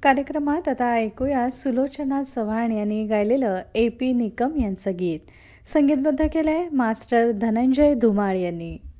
कार्यक्रमात आता ऐकूया सुलोचना चव्हाण यांनी गायलेलं ए पी निकम यांचं गीत. संगीतबद्ध केलंय मास्टर धनंजय धुमाळ यांनी.